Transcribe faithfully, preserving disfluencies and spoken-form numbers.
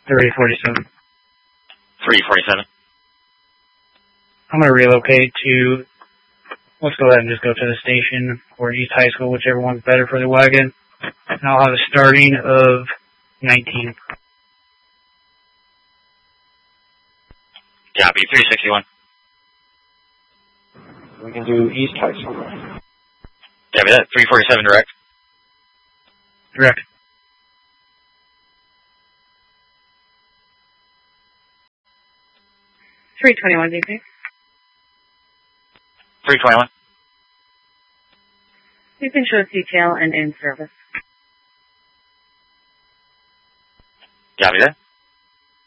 three forty-seven. three forty-seven. I'm going to relocate to, let's go ahead and just go to the station or East High School, whichever one's better for the wagon. And I'll have a starting of nineteen. Copy, three sixty-one. We can do East High School. Copy that, three forty-seven direct. Direct. three twenty-one, D P. three twenty-one. You can show detail and in service. Copy that.